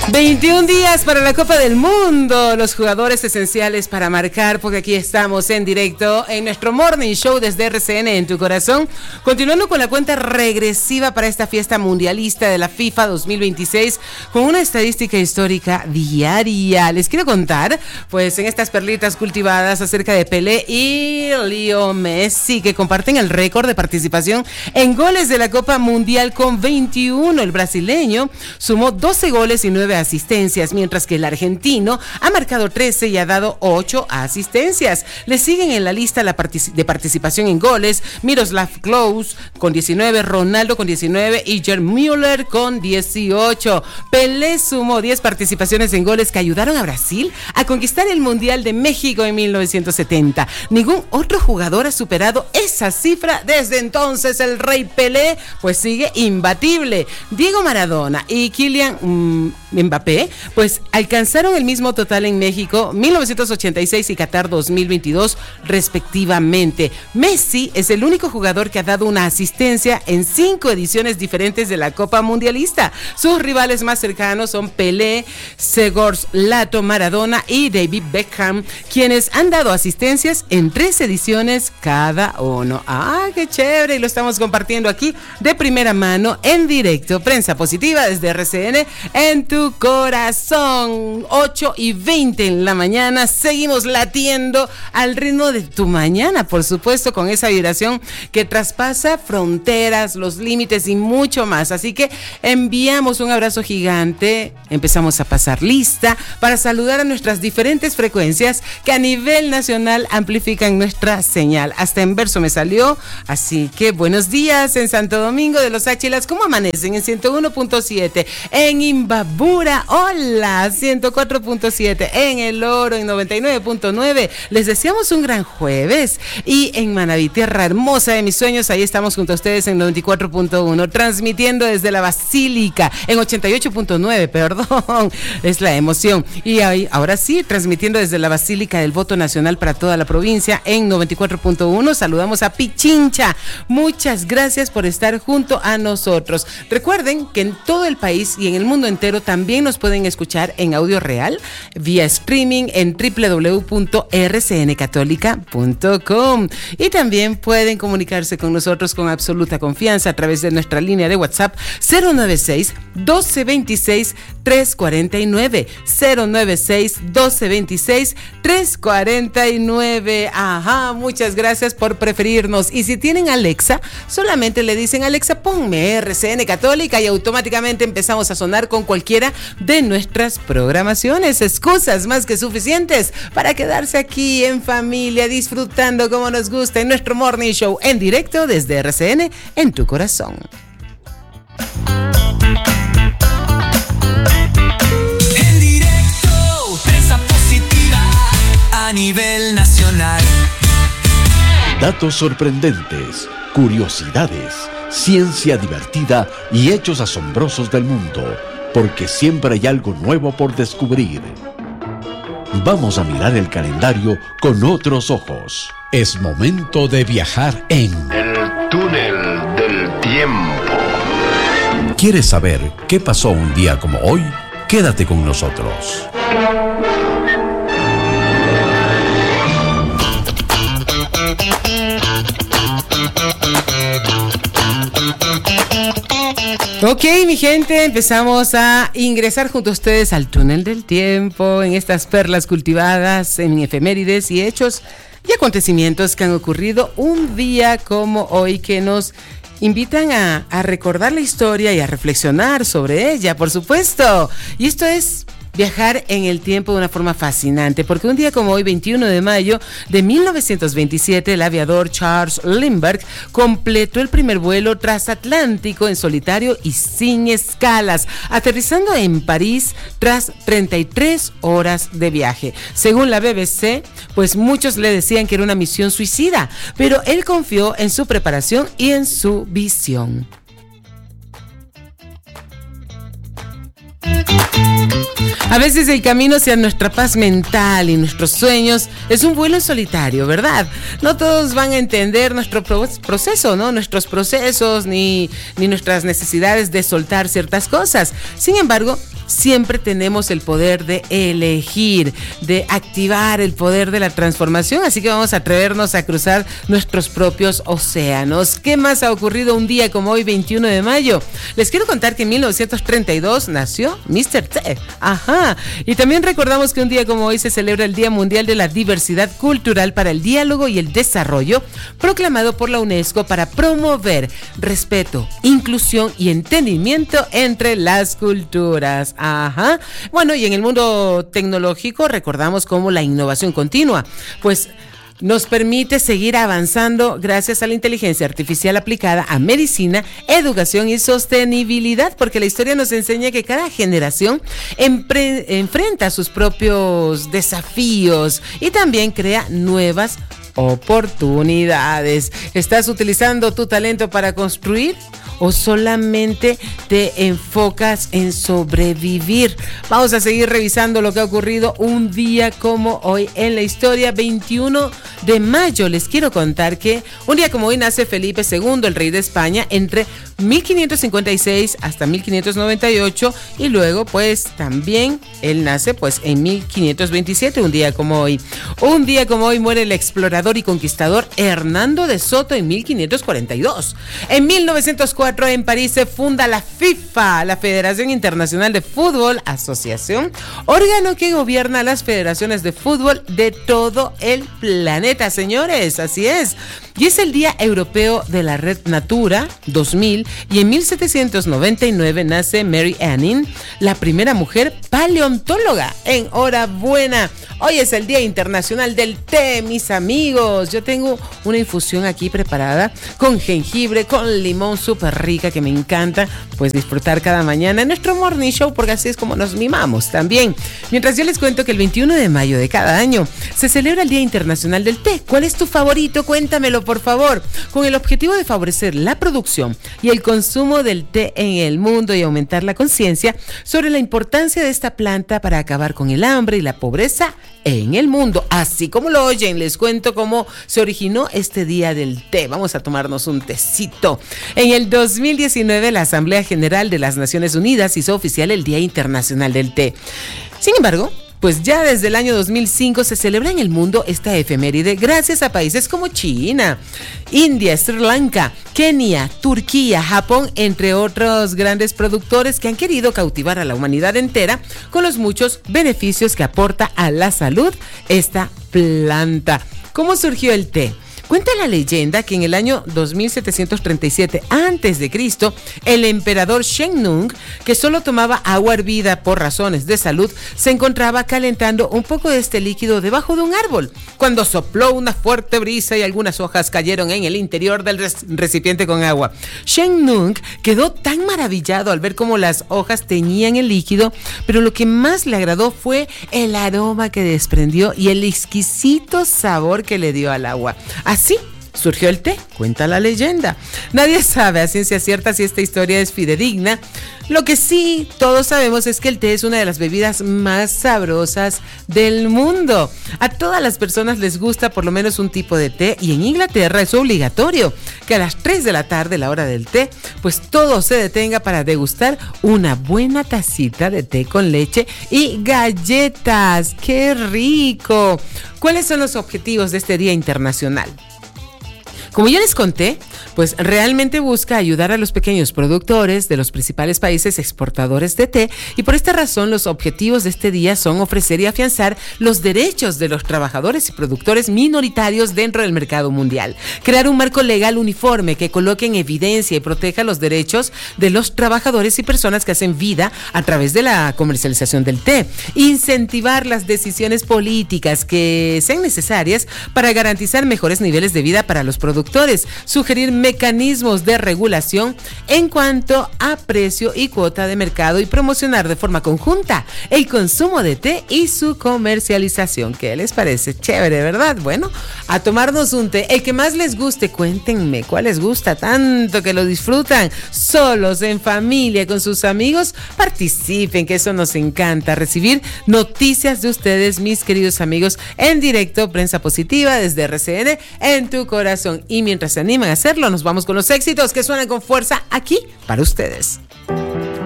21 días para la Copa del Mundo, los jugadores esenciales para marcar, porque aquí estamos en directo en nuestro Morning Show desde RCN en tu corazón, continuando con la cuenta regresiva para esta fiesta mundialista de la FIFA 2026, con una estadística histórica diaria. Les quiero contar, pues, en estas perlitas cultivadas acerca de Pelé y Leo Messi, que comparten el récord de participación en goles de la Copa Mundial con 21. El brasileño sumó 12 goles y 9 asistencias, mientras que el argentino ha marcado 13 y ha dado 8 asistencias. Le siguen en la lista de participación en goles Miroslav Klose con 19, Ronaldo con 19 y Gerd Müller con 18. Pelé sumó 10 participaciones en goles que ayudaron a Brasil a conquistar el Mundial de México en 1970. Ningún otro jugador ha superado esa cifra desde entonces. El Rey Pelé pues sigue imbatible. Diego Maradona y Kylian Mbappé pues alcanzaron el mismo total en México 1986 y Qatar 2022 respectivamente. Messi es el único jugador que ha dado una asistencia en 5 ediciones diferentes de la Copa Mundialista. Sus rivales más cercanos son Pelé, Segors Lato, Maradona y David Beckham, quienes han dado asistencias en 3 ediciones cada uno. ¡Ah, qué chévere! Y lo estamos compartiendo aquí de primera mano en directo. Prensa positiva desde RCN en tu corazón. 8:20 en la mañana. Seguimos latiendo al ritmo de tu mañana, por supuesto, con esa vibración que traspasa fronteras, los límites y mucho más. Así que enviamos un abrazo gigante. Empezamos a pasar lista para saludar a nuestras diferentes frecuencias que a nivel nacional amplifican nuestra señal. Hasta en verso me salió. Así que buenos días en Santo Domingo de los Áchilas. ¿Cómo amanecen? En 101.7. En Imbabura, hola, 104.7. En El Oro, en 99.9. Les deseamos un gran jueves. Y en Manabí, tierra hermosa de mis sueños, ahí estamos junto a ustedes en 94.1, transmitiendo desde la Basílica, en 88.9, perdón, es la emoción. Y ahora sí, transmitiendo desde la Basílica del Voto Nacional para toda la provincia, en 94.1. Saludamos a Pichincha. Muchas gracias por estar junto a nosotros. Recuerden que en todo el país y en el mundo entero también nos pueden escuchar en audio real, vía streaming en www.rcncatólica.com, y también pueden comunicarse con nosotros con absoluta confianza a través de nuestra línea de WhatsApp 096-1226-349, 096-1226-349. Ajá, muchas gracias por preferirnos. Y si tienen Alexa, solamente le dicen: Alexa, ponme RCN Católica, y automáticamente empezamos a sonar con cualquiera de nuestras programaciones. Excusas más que suficientes para quedarse aquí en familia, disfrutando como nos gusta en nuestro Morning Show en directo desde RCN en tu corazón. En directo, prensa positiva a nivel nacional. Datos sorprendentes, curiosidades, ciencia divertida y hechos asombrosos del mundo, porque siempre hay algo nuevo por descubrir. Vamos a mirar el calendario con otros ojos. Es momento de viajar en el túnel del tiempo. ¿Quieres saber qué pasó un día como hoy? Quédate con nosotros. Ok, mi gente, empezamos a ingresar junto a ustedes al túnel del tiempo, en estas perlas cultivadas, en efemérides y hechos y acontecimientos que han ocurrido un día como hoy, que nos invitan a recordar la historia y a reflexionar sobre ella, por supuesto. Y esto es viajar en el tiempo de una forma fascinante, porque un día como hoy, 21 de mayo de 1927, el aviador Charles Lindbergh completó el primer vuelo transatlántico en solitario y sin escalas, aterrizando en París tras 33 horas de viaje. Según la BBC, pues muchos le decían que era una misión suicida, pero él confió en su preparación y en su visión. A veces el camino hacia nuestra paz mental y nuestros sueños es un vuelo en solitario, ¿verdad? No todos van a entender nuestro proceso, ¿no? Nuestros procesos ni nuestras necesidades de soltar ciertas cosas. Sin embargo, siempre tenemos el poder de elegir, de activar el poder de la transformación, así que vamos a atrevernos a cruzar nuestros propios océanos. ¿Qué más ha ocurrido un día como hoy, 21 de mayo? Les quiero contar que en 1932 nació Mr. T. Ajá. Y también recordamos que un día como hoy se celebra el Día Mundial de la Diversidad Cultural para el Diálogo y el Desarrollo, proclamado por la UNESCO para promover respeto, inclusión y entendimiento entre las culturas. Ajá. Bueno, y en el mundo tecnológico recordamos cómo la innovación continua, pues nos permite seguir avanzando gracias a la inteligencia artificial aplicada a medicina, educación y sostenibilidad, porque la historia nos enseña que cada generación enfrenta sus propios desafíos y también crea nuevas oportunidades. ¿Estás utilizando tu talento para construir o solamente te enfocas en sobrevivir? Vamos a seguir revisando lo que ha ocurrido un día como hoy en la historia. 21 de mayo, les quiero contar que un día como hoy nace Felipe II, el rey de España, entre 1556 hasta 1598, y luego pues también él nace pues en 1527, un día como hoy. Un día como hoy muere el explorador y conquistador Hernando de Soto en 1542. En 1904 en París se funda la FIFA, la Federación Internacional de Fútbol, asociación, órgano que gobierna las federaciones de fútbol de todo el planeta, señores, así es. Y es el Día Europeo de la Red Natura 2000, y en 1799 nace Mary Anning, la primera mujer paleontóloga. Enhorabuena. Hoy es el Día Internacional del Té, mis amigos. Yo tengo una infusión aquí preparada con jengibre, con limón, súper rica, que me encanta pues disfrutar cada mañana en nuestro Morning Show, porque así es como nos mimamos también. Mientras yo les cuento que el 21 de mayo de cada año se celebra el Día Internacional del Té. ¿Cuál es tu favorito? Cuéntamelo, por favor. Con el objetivo de favorecer la producción y el consumo del té en el mundo y aumentar la conciencia sobre la importancia de esta planta para acabar con el hambre y la pobreza en el mundo. Así como lo oyen, les cuento cómo se originó este Día del Té. Vamos a tomarnos un tecito. En el 2019, la Asamblea General de las Naciones Unidas hizo oficial el Día Internacional del Té. Sin embargo, pues ya desde el año 2005 se celebra en el mundo esta efeméride gracias a países como China, India, Sri Lanka, Kenia, Turquía, Japón, entre otros grandes productores que han querido cautivar a la humanidad entera con los muchos beneficios que aporta a la salud esta planta. ¿Cómo surgió el té? Cuenta la leyenda que en el año 2737 a.C., el emperador Shen Nung, que solo tomaba agua hervida por razones de salud, se encontraba calentando un poco de este líquido debajo de un árbol, cuando sopló una fuerte brisa y algunas hojas cayeron en el interior del recipiente con agua. Shen Nung quedó tan maravillado al ver cómo las hojas teñían el líquido, pero lo que más le agradó fue el aroma que desprendió y el exquisito sabor que le dio al agua. Así surgió el té, cuenta la leyenda. Nadie sabe a ciencia cierta si esta historia es fidedigna. Lo que sí todos sabemos es que el té es una de las bebidas más sabrosas del mundo. A todas las personas les gusta por lo menos un tipo de té, y en Inglaterra es obligatorio que a las 3 de la tarde, la hora del té, pues todo se detenga para degustar una buena tacita de té con leche y galletas. ¡Qué rico! ¿Cuáles son los objetivos de este Día Internacional? Como ya les conté, pues realmente busca ayudar a los pequeños productores de los principales países exportadores de té, y por esta razón los objetivos de este día son ofrecer y afianzar los derechos de los trabajadores y productores minoritarios dentro del mercado mundial, crear un marco legal uniforme que coloque en evidencia y proteja los derechos de los trabajadores y personas que hacen vida a través de la comercialización del té, incentivar las decisiones políticas que sean necesarias para garantizar mejores niveles de vida para los productores, sugerir mecanismos de regulación en cuanto a precio y cuota de mercado, y promocionar de forma conjunta el consumo de té y su comercialización. ¿Qué les parece? Chévere, ¿verdad? Bueno, a tomarnos un té, el que más les guste. Cuéntenme cuál les gusta tanto que lo disfrutan, solos, en familia, con sus amigos. Participen, que eso nos encanta, recibir noticias de ustedes, mis queridos amigos, en directo, Prensa Positiva desde RCN en tu corazón. Y mientras se animan a hacerlo, nos vamos con los éxitos que suenan con fuerza aquí para ustedes.